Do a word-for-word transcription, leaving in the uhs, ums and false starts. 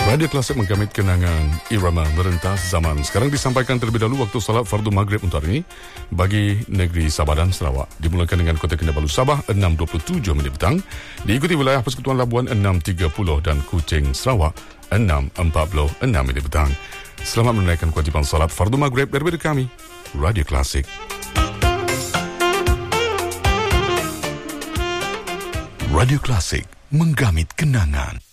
Radio Klasik menggamit kenangan irama merentas zaman. Sekarang disampaikan terlebih dahulu waktu salat fardu maghrib untuk hari ini bagi negeri Sabah dan Sarawak. Dimulakan dengan Kota Kinabalu Sabah enam dua puluh tujuh minit petang, diikuti wilayah Persekutuan Labuan enam tiga puluh dan Kuching Sarawak enam empat puluh enam minit petang. Selamat menunaikan kewajipan salat fardu maghrib daripada kami, Radio Klasik. Radio Klasik menggamit kenangan.